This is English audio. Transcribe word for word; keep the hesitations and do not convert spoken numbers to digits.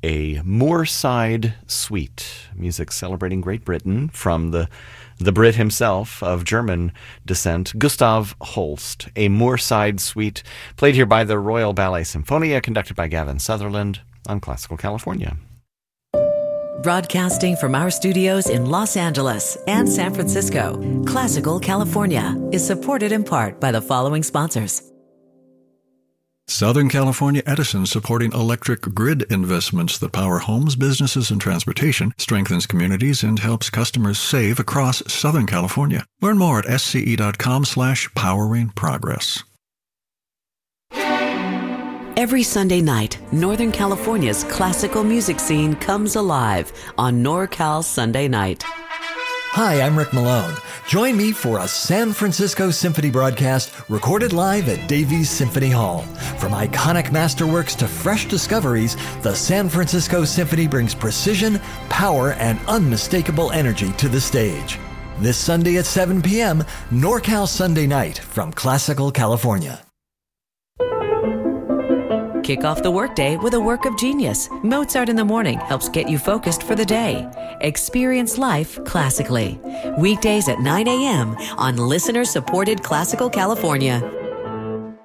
a Moorside Suite. Music celebrating Great Britain from the the Brit himself of German descent, Gustav Holst. A Moorside Suite played here by the Royal Ballet Symphonia, conducted by Gavin Sutherland on Classical California. Broadcasting from our studios in Los Angeles and San Francisco, Classical California is supported in part by the following sponsors. Southern California Edison, supporting electric grid investments that power homes, businesses, and transportation, strengthens communities, and helps customers save across Southern California. Learn more at sce.com slash powering progress. Every Sunday night, Northern California's classical music scene comes alive on NorCal Sunday Night. Hi, I'm Rick Malone. Join me for a San Francisco Symphony broadcast recorded live at Davies Symphony Hall. From iconic masterworks to fresh discoveries, the San Francisco Symphony brings precision, power, and unmistakable energy to the stage. This Sunday at seven p.m., NorCal Sunday Night from Classical California. Kick off the workday with a work of genius. Mozart in the Morning helps get you focused for the day. Experience life classically. Weekdays at nine a.m. on listener-supported Classical California.